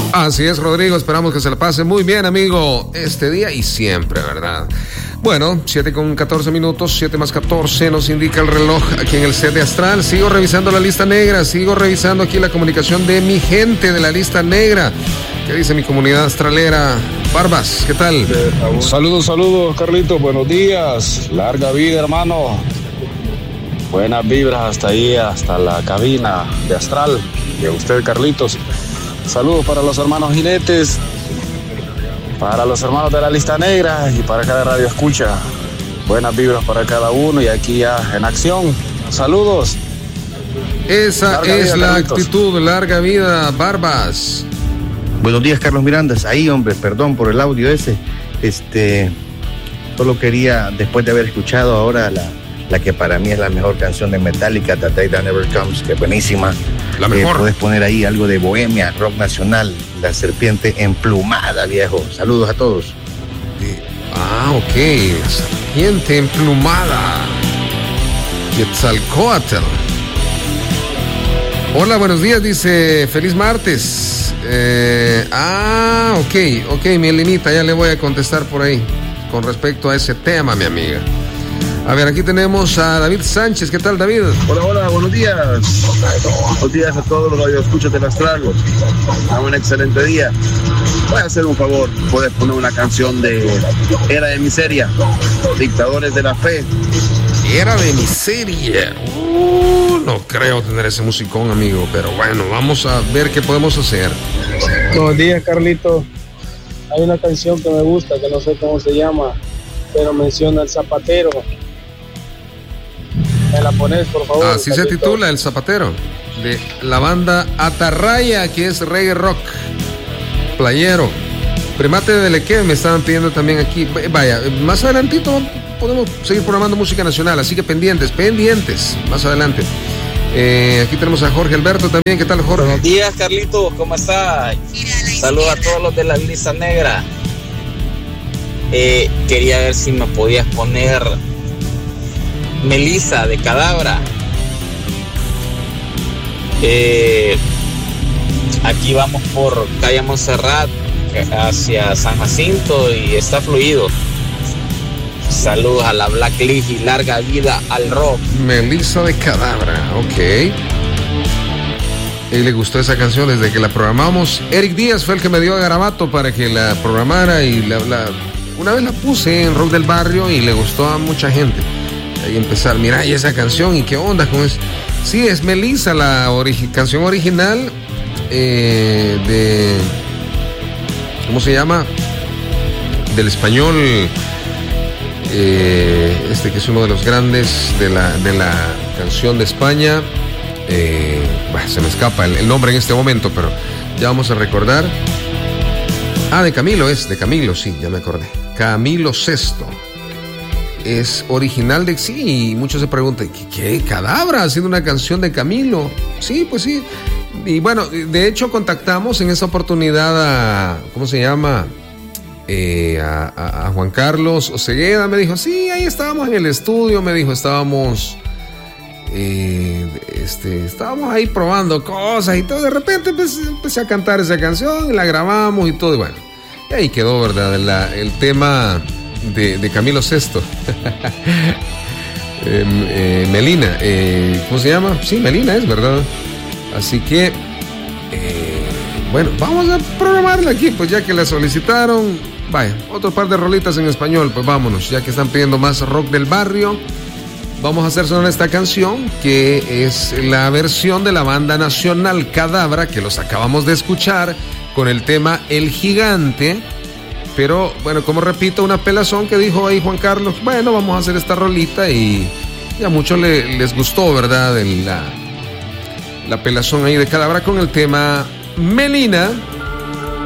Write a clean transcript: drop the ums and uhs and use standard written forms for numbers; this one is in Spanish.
Así es, Rodrigo, esperamos que se la pase muy bien, amigo, este día y siempre, ¿verdad? Bueno, 7:14, 7 más 14 nos indica el reloj aquí en el set de Astral. Sigo revisando la lista negra, sigo revisando aquí la comunicación de mi gente de la lista negra. ¿Qué dice mi comunidad astralera? Barbas, ¿qué tal? Saludos, Carlitos, buenos días. Larga vida, hermano. Buenas vibras hasta ahí, hasta la cabina de Astral. Y a usted, Carlitos. Saludos para los hermanos jinetes, para los hermanos de la lista negra y para cada radio escucha. Buenas vibras para cada uno y aquí ya en acción. Saludos. Esa larga es vida, la Carlitos. Actitud, larga vida, Barbas. Buenos días, Carlos Mirandas. Ahí, hombre, perdón por el audio ese. Solo quería, después de haber escuchado ahora la que para mí es la mejor canción de Metallica, The Day That Never Comes, que es buenísima. La mejor. Puedes poner ahí algo de bohemia, rock nacional, La Serpiente Emplumada, viejo. Saludos a todos. Ok. Serpiente Emplumada. Quetzalcóatl. Hola, buenos días, dice, feliz martes. Ok, mi Elenita, ya le voy a contestar por ahí con respecto a ese tema, mi amiga. A ver, aquí tenemos a David Sánchez. ¿Qué tal, David? Hola, buenos días. Buenos días a todos los radioescuchas del Astral. Un excelente día. Voy a hacer un favor. Puedes poner una canción de Era de Miseria, Dictadores de la Fe. Era de Miseria. No creo tener ese musicón, amigo, pero bueno, vamos a ver qué podemos hacer. Buenos días, Carlito. Hay una canción que me gusta, que no sé cómo se llama, pero menciona El Zapatero. ¿Me la pones, por favor? Así Carlito. Se titula El Zapatero, de la banda Atarraya, que es reggae rock playero. Primate de Leque me estaban pidiendo también aquí. Vaya, más adelantito podemos seguir programando música nacional, así que pendientes, más adelante. Aquí tenemos a Jorge Alberto también. ¿Qué tal, Jorge? Buenos días, Carlitos, ¿cómo estás? Saludos a todos los de la lista negra. Quería ver si me podías poner Melissa de Cadabra. Aquí vamos por calle Montserrat hacia San Jacinto y está fluido. Saludos a la Black League y larga vida al rock. Melissa de Cadabra, ok. Y le gustó esa canción desde que la programamos. Eric Díaz fue el que me dio a Garabato para que la programara y una vez la puse en Rock del Barrio y le gustó a mucha gente. Ahí empezar, mira, y esa canción, ¿y qué onda con eso? Sí, es Melissa, la canción original de... ¿Cómo se llama? Del español, que es uno de los grandes de la canción de España. Se me escapa el nombre en este momento, pero ya vamos a recordar. De Camilo sí, ya me acordé. Camilo VI. Es original de... Sí, y muchos se preguntan, ¿qué? ¿Cadabra haciendo una canción de Camilo? Sí, pues sí. Y bueno, de hecho contactamos en esa oportunidad a... ¿Cómo se llama? A Juan Carlos Osegueda. Me dijo, sí, ahí estábamos en el estudio. Me dijo, estábamos ahí probando cosas y todo. De repente empecé a cantar esa canción y la grabamos y todo. Y bueno, y ahí quedó, ¿verdad? El tema de Camilo VI. Melina, ¿cómo se llama? Sí, Melina es, ¿verdad? Así que, bueno, vamos a programarla aquí, pues ya que la solicitaron. Vaya, otro par de rolitas en español, pues vámonos, ya que están pidiendo más rock del barrio. Vamos a hacer sonar esta canción, que es la versión de la banda nacional Cadabra, que los acabamos de escuchar, con el tema El Gigante. Pero, bueno, como repito, una pelazón que dijo ahí Juan Carlos, bueno, vamos a hacer esta rolita y a muchos les gustó, ¿verdad? La pelazón ahí de Cadabra con el tema Melina.